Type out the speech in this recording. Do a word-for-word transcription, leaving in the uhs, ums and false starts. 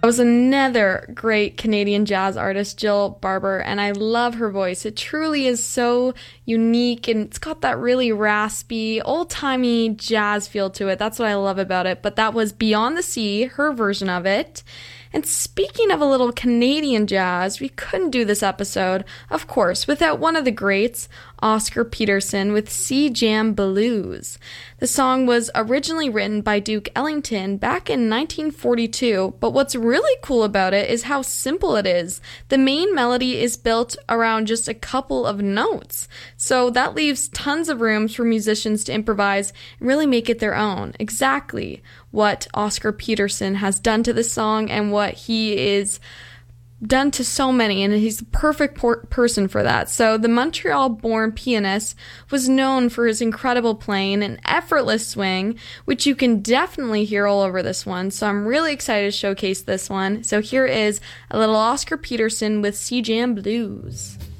That was another great Canadian jazz artist, Jill Barber, and I love her voice. It truly is so unique, and it's got that really raspy, old-timey jazz feel to it. That's what I love about it. But that was Beyond the Sea, her version of it. And speaking of a little Canadian jazz, we couldn't do this episode, of course, without one of the greats, Oscar Peterson, with Sea Jam Blues. The song was originally written by Duke Ellington back in nineteen forty-two, but what's really cool about it is how simple it is. The main melody is built around just a couple of notes, so that leaves tons of room for musicians to improvise and really make it their own. Exactly what Oscar Peterson has done to this song and what he is done to so many, and he's the perfect por- person for that. So the Montreal-born pianist was known for his incredible playing and effortless swing, which you can definitely hear all over this one. So I'm really excited to showcase this one. So here is a little Oscar Peterson with Sea Jam Blues.